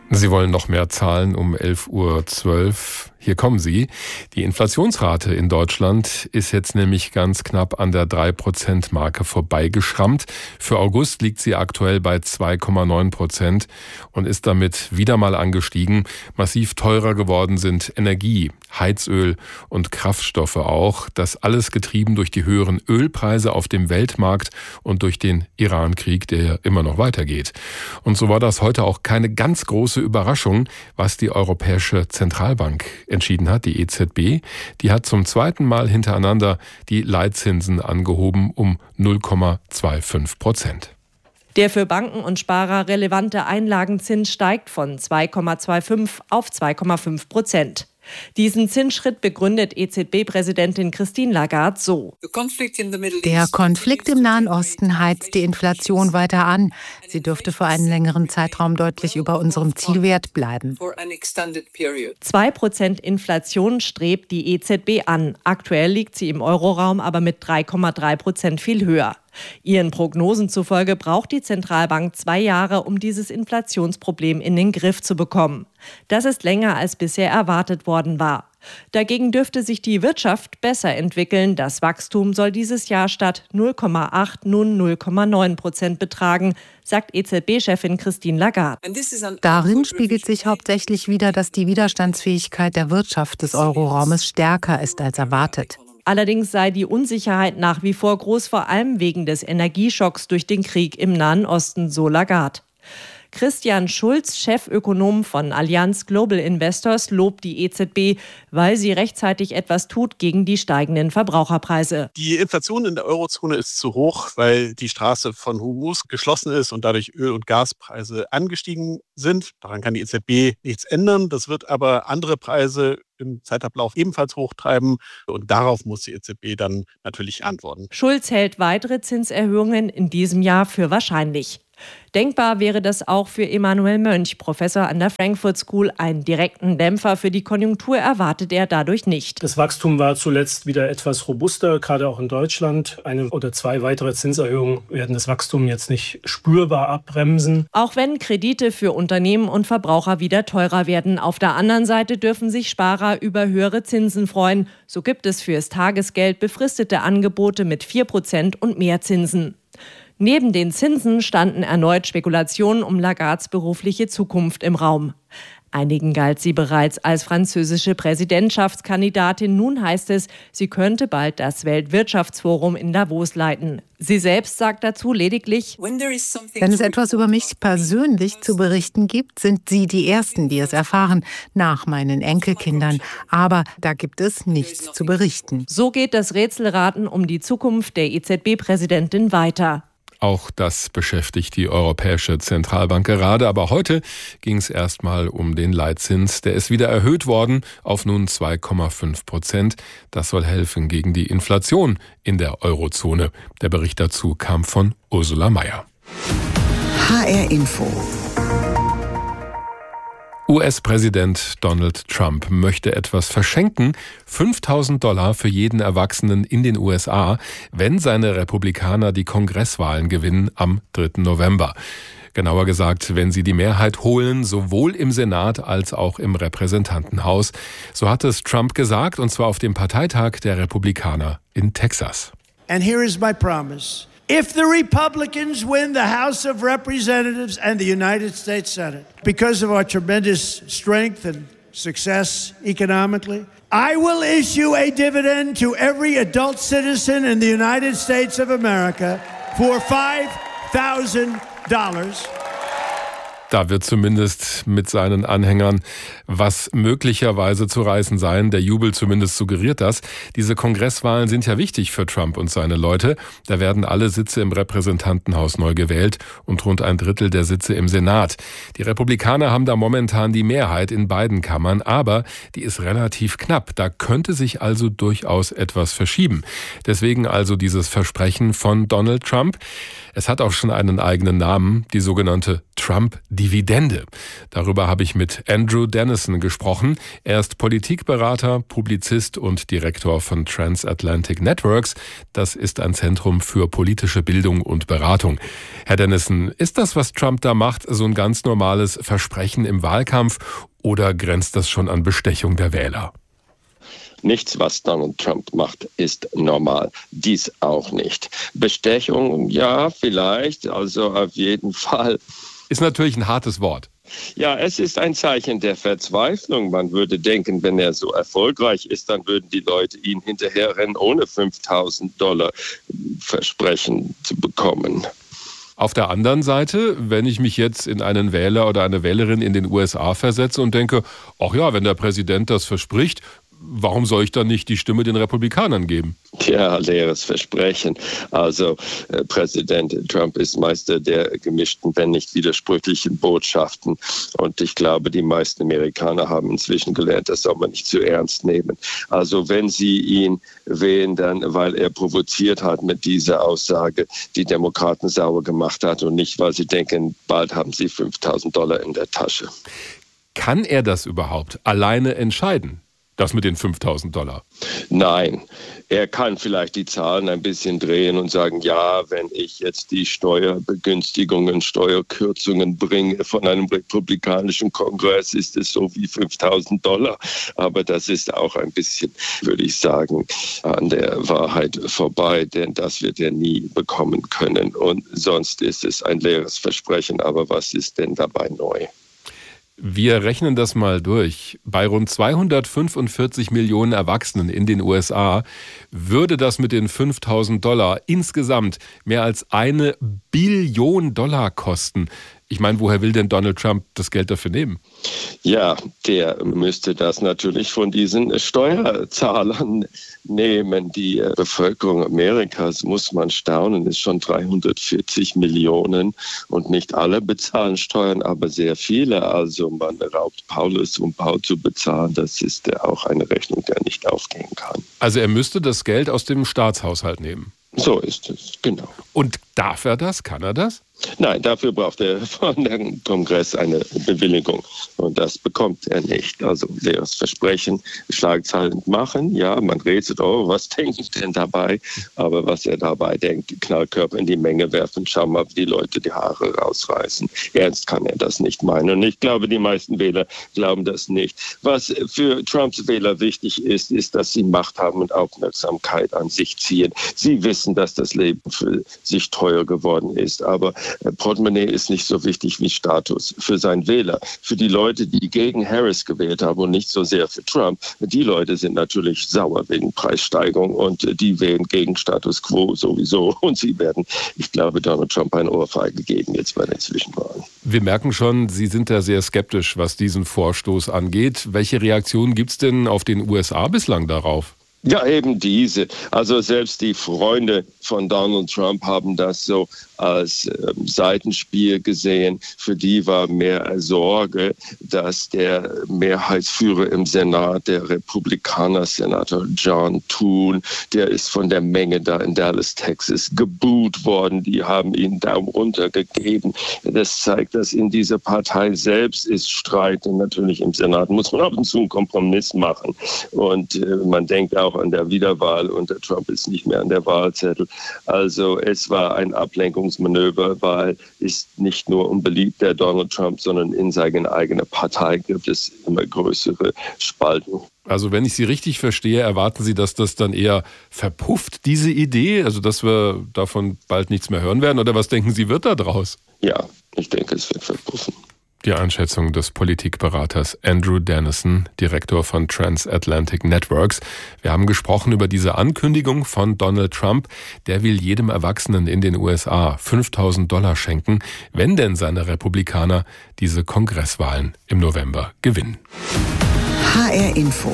Sie wollen noch mehr Zahlen um 11:12 Uhr. Hier kommen sie. Die Inflationsrate in Deutschland ist jetzt nämlich ganz knapp an der 3%-Marke vorbeigeschrammt. Für August liegt sie aktuell bei 2,9% und ist damit wieder mal angestiegen. Massiv teurer geworden sind Energie, Heizöl und Kraftstoffe auch. Das alles getrieben durch die höheren Ölpreise auf dem Weltmarkt und durch den Iran-Krieg, der immer noch weitergeht. Und so war das heute auch keine ganz große Überraschung, was die Europäische Zentralbank entschieden hat, die EZB. Die hat zum zweiten Mal hintereinander die Leitzinsen angehoben um 0,25%. Der für Banken und Sparer relevante Einlagenzins steigt von 2,25 auf 2,5%. Diesen Zinsschritt begründet EZB-Präsidentin Christine Lagarde so. Der Konflikt im Nahen Osten heizt die Inflation weiter an. Sie dürfte für einen längeren Zeitraum deutlich über unserem Zielwert bleiben. 2% Inflation strebt die EZB an. Aktuell liegt sie im Euroraum aber mit 3,3% viel höher. Ihren Prognosen zufolge braucht die Zentralbank 2 Jahre, um dieses Inflationsproblem in den Griff zu bekommen. Das ist länger als bisher erwartet worden war. Dagegen dürfte sich die Wirtschaft besser entwickeln. Das Wachstum soll dieses Jahr statt 0,8 nun 0,9% betragen, sagt EZB-Chefin Christine Lagarde. Darin spiegelt sich hauptsächlich wider, dass die Widerstandsfähigkeit der Wirtschaft des Euroraumes stärker ist als erwartet. Allerdings sei die Unsicherheit nach wie vor groß, vor allem wegen des Energieschocks durch den Krieg im Nahen Osten, so Lagarde. Christian Schulz, Chefökonom von Allianz Global Investors, lobt die EZB, weil sie rechtzeitig etwas tut gegen die steigenden Verbraucherpreise. Die Inflation in der Eurozone ist zu hoch, weil die Straße von Hormuz geschlossen ist und dadurch Öl- und Gaspreise angestiegen sind. Daran kann die EZB nichts ändern. Das wird aber andere Preise im Zeitablauf ebenfalls hochtreiben. Und darauf muss die EZB dann natürlich antworten. Schulz hält weitere Zinserhöhungen in diesem Jahr für wahrscheinlich. Denkbar wäre das auch für Emanuel Mönch, Professor an der Frankfurt School. Einen direkten Dämpfer für die Konjunktur erwartet er dadurch nicht. Das Wachstum war zuletzt wieder etwas robuster, gerade auch in Deutschland. 1 oder 2 weitere Zinserhöhungen werden das Wachstum jetzt nicht spürbar abbremsen. Auch wenn Kredite für Unternehmen und Verbraucher wieder teurer werden. Auf der anderen Seite dürfen sich Sparer über höhere Zinsen freuen. So gibt es fürs Tagesgeld befristete Angebote mit 4% und mehr Zinsen. Neben den Zinsen standen erneut Spekulationen um Lagardes berufliche Zukunft im Raum. Einigen galt sie bereits als französische Präsidentschaftskandidatin. Nun heißt es, sie könnte bald das Weltwirtschaftsforum in Davos leiten. Sie selbst sagt dazu lediglich: Wenn es etwas über mich persönlich zu berichten gibt, sind Sie die Ersten, die es erfahren, nach meinen Enkelkindern. Aber da gibt es nichts zu berichten. So geht das Rätselraten um die Zukunft der EZB-Präsidentin weiter. Auch das beschäftigt die Europäische Zentralbank gerade. Aber heute ging es erstmal um den Leitzins. Der ist wieder erhöht worden auf nun 2,5%. Das soll helfen gegen die Inflation in der Eurozone. Der Bericht dazu kam von Ursula Mayer. HR Info. US-Präsident Donald Trump möchte etwas verschenken, $5.000 für jeden Erwachsenen in den USA, wenn seine Republikaner die Kongresswahlen gewinnen am 3. November. Genauer gesagt, wenn sie die Mehrheit holen, sowohl im Senat als auch im Repräsentantenhaus. So hat es Trump gesagt, und zwar auf dem Parteitag der Republikaner in Texas. And here is my promise. If the Republicans win the House of Representatives and the United States Senate, because of our tremendous strength and success economically, I will issue a dividend to every adult citizen in the United States of America for $5,000. Da wird zumindest mit seinen Anhängern was möglicherweise zu reißen sein. Der Jubel zumindest suggeriert das. Diese Kongresswahlen sind ja wichtig für Trump und seine Leute. Da werden alle Sitze im Repräsentantenhaus neu gewählt und rund 1/3 der Sitze im Senat. Die Republikaner haben da momentan die Mehrheit in beiden Kammern, aber die ist relativ knapp. Da könnte sich also durchaus etwas verschieben. Deswegen also dieses Versprechen von Donald Trump. Es hat auch schon einen eigenen Namen, die sogenannte Trump Dividende. Darüber habe ich mit Andrew Dennison gesprochen. Er ist Politikberater, Publizist und Direktor von Transatlantic Networks. Das ist ein Zentrum für politische Bildung und Beratung. Herr Dennison, ist das, was Trump da macht, so ein ganz normales Versprechen im Wahlkampf oder grenzt das schon an Bestechung der Wähler? Nichts, was Donald Trump macht, ist normal. Dies auch nicht. Bestechung, ja, vielleicht, also auf jeden Fall. Ist natürlich ein hartes Wort. Ja, es ist ein Zeichen der Verzweiflung. Man würde denken, wenn er so erfolgreich ist, dann würden die Leute ihn hinterherrennen, ohne $5.000 Versprechen zu bekommen. Auf der anderen Seite, wenn ich mich jetzt in einen Wähler oder eine Wählerin in den USA versetze und denke, ach ja, wenn der Präsident das verspricht, warum soll ich dann nicht die Stimme den Republikanern geben? Ja, leeres Versprechen. Also Präsident Trump ist Meister der gemischten, wenn nicht widersprüchlichen Botschaften. Und ich glaube, die meisten Amerikaner haben inzwischen gelernt, das soll man nicht zu ernst nehmen. Also wenn Sie ihn wählen, dann weil er provoziert hat mit dieser Aussage, die Demokraten sauer gemacht hat und nicht, weil sie denken, bald haben sie $5.000 in der Tasche. Kann er das überhaupt alleine entscheiden? Das mit den $5.000? Nein, er kann vielleicht die Zahlen ein bisschen drehen und sagen, ja, wenn ich jetzt die Steuerbegünstigungen, Steuerkürzungen bringe von einem republikanischen Kongress, ist es so wie $5.000. Aber das ist auch ein bisschen, würde ich sagen, an der Wahrheit vorbei, denn das wird er nie bekommen können. Und sonst ist es ein leeres Versprechen. Aber was ist denn dabei neu? Wir rechnen das mal durch. Bei rund 245 Millionen Erwachsenen in den USA würde das mit den $5.000 insgesamt mehr als $1 Billion kosten. Ich meine, woher will denn Donald Trump das Geld dafür nehmen? Ja, der müsste das natürlich von diesen Steuerzahlern nehmen. Die Bevölkerung Amerikas, muss man staunen, ist schon 340 Millionen und nicht alle bezahlen Steuern, aber sehr viele. Also man raubt Paulus, um Paul zu bezahlen. Das ist auch eine Rechnung, der nicht aufgehen kann. Also er müsste das Geld aus dem Staatshaushalt nehmen? So ist es, genau. Und darf er das? Kann er das? Nein, dafür braucht er von dem Kongress eine Bewilligung und das bekommt er nicht. Also leeres Versprechen, Schlagzeilen machen, ja, man rätselt, oh, was denke ich denn dabei? Aber was er dabei denkt, Knallkörper in die Menge werfen, schau mal, wie die Leute die Haare rausreißen. Ernst kann er das nicht meinen und ich glaube, die meisten Wähler glauben das nicht. Was für Trumps Wähler wichtig ist, ist, dass sie Macht haben und Aufmerksamkeit an sich ziehen. Sie wissen, dass das Leben für sich teuer geworden ist, aber Portemonnaie ist nicht so wichtig wie Status für seinen Wähler. Für die Leute, die gegen Harris gewählt haben und nicht so sehr für Trump, die Leute sind natürlich sauer wegen Preissteigerung und die wählen gegen Status Quo sowieso. Und sie werden, ich glaube, Donald Trump eine Ohrfeige geben jetzt bei den Zwischenwahlen. Wir merken schon, Sie sind da sehr skeptisch, was diesen Vorstoß angeht. Welche Reaktionen gibt es denn auf den USA bislang darauf? Ja, eben diese. Also selbst die Freunde von Donald Trump haben das so als Seitenspiel gesehen. Für die war mehr Sorge, dass der Mehrheitsführer im Senat, der Republikaner, Senator John Thune, der ist von der Menge da in Dallas, Texas, geboot worden. Die haben ihn Daumen runter gegeben. Das zeigt, dass in dieser Partei selbst ist Streit. Und natürlich im Senat muss man ab und zu einen Kompromiss machen. Und man denkt auch an der Wiederwahl und der Trump ist nicht mehr an der Wahlzettel. Also es war ein Ablenkungsmanöver, weil ist nicht nur unbeliebt der Donald Trump, sondern in seiner eigenen Partei gibt es immer größere Spalten. Also wenn ich Sie richtig verstehe, erwarten Sie, dass das dann eher verpufft, diese Idee? Also dass wir davon bald nichts mehr hören werden? Oder was denken Sie, wird da draus? Ja, ich denke, es wird verpuffen. Die Einschätzung des Politikberaters Andrew Dennison, Direktor von Transatlantic Networks. Wir haben gesprochen über diese Ankündigung von Donald Trump. Der will jedem Erwachsenen in den USA $5.000 schenken, wenn denn seine Republikaner diese Kongresswahlen im November gewinnen. HR Info.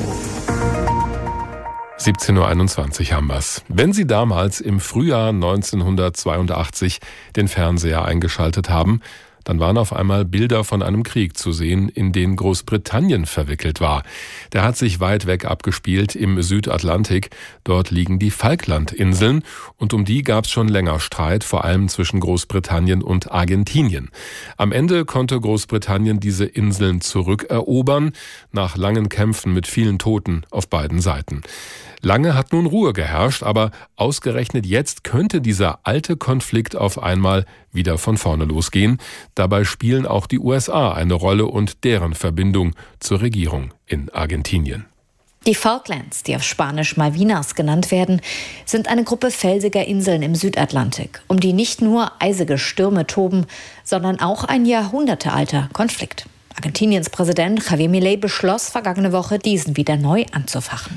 17.21 Uhr haben wir's. Wenn Sie damals im Frühjahr 1982 den Fernseher eingeschaltet haben, Dann waren auf einmal Bilder von einem Krieg zu sehen, in den Großbritannien verwickelt war. Der hat sich weit weg abgespielt im Südatlantik. Dort liegen die Falklandinseln und um die gab es schon länger Streit, vor allem zwischen Großbritannien und Argentinien. Am Ende konnte Großbritannien diese Inseln zurückerobern, nach langen Kämpfen mit vielen Toten auf beiden Seiten. Lange hat nun Ruhe geherrscht, aber ausgerechnet jetzt könnte dieser alte Konflikt auf einmal wieder von vorne losgehen. Dabei spielen auch die USA eine Rolle und deren Verbindung zur Regierung in Argentinien. Die Falklands, die auf Spanisch Malvinas genannt werden, sind eine Gruppe felsiger Inseln im Südatlantik, um die nicht nur eisige Stürme toben, sondern auch ein jahrhundertealter Konflikt. Argentiniens Präsident Javier Milei beschloss vergangene Woche, diesen wieder neu anzufachen.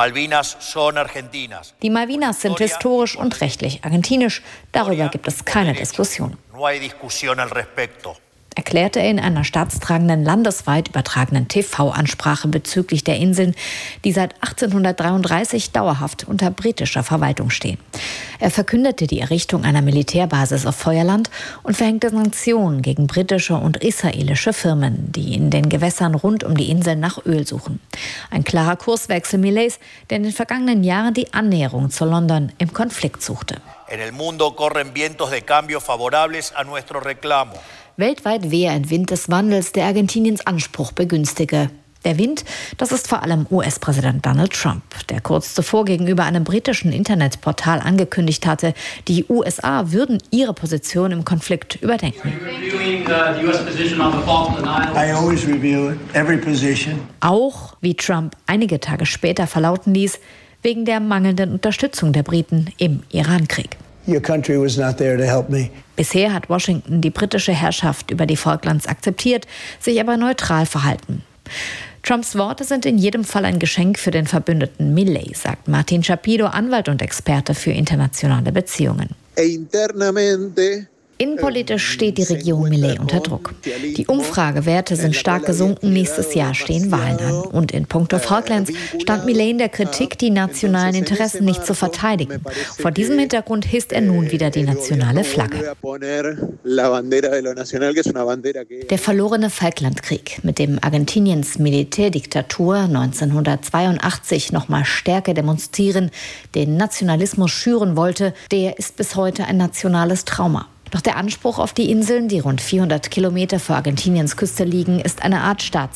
Die Malvinas sind historisch und rechtlich argentinisch. Darüber gibt es keine Diskussion, erklärte er in einer staatstragenden, landesweit übertragenen TV-Ansprache bezüglich der Inseln, die seit 1833 dauerhaft unter britischer Verwaltung stehen. Er verkündete die Errichtung einer Militärbasis auf Feuerland und verhängte Sanktionen gegen britische und israelische Firmen, die in den Gewässern rund um die Inseln nach Öl suchen. Ein klarer Kurswechsel Mileis, der in den vergangenen Jahren die Annäherung zu London im Konflikt suchte. Weltweit wehe ein Wind des Wandels, der Argentiniens Anspruch begünstige. Der Wind, das ist vor allem US-Präsident Donald Trump, der kurz zuvor gegenüber einem britischen Internetportal angekündigt hatte, die USA würden ihre Position im Konflikt überdenken. Auch, wie Trump einige Tage später verlauten ließ, wegen der mangelnden Unterstützung der Briten im Irankrieg. Bisher hat Washington die britische Herrschaft über die Falklands akzeptiert, sich aber neutral verhalten. Trumps Worte sind in jedem Fall ein Geschenk für den Verbündeten Milei, sagt Martin Shapiro, Anwalt und Experte für internationale Beziehungen. Innenpolitisch steht die Regierung Milei unter Druck. Die Umfragewerte sind stark gesunken, nächstes Jahr stehen Wahlen an. Und in puncto Falklands stand Milei in der Kritik, die nationalen Interessen nicht zu verteidigen. Vor diesem Hintergrund hisst er nun wieder die nationale Flagge. Der verlorene Falklandkrieg, mit dem Argentiniens Militärdiktatur 1982 nochmal Stärke demonstrieren, den Nationalismus schüren wollte, der ist bis heute ein nationales Trauma. Doch der Anspruch auf die Inseln, die rund 400 Kilometer vor Argentiniens Küste liegen, ist eine Art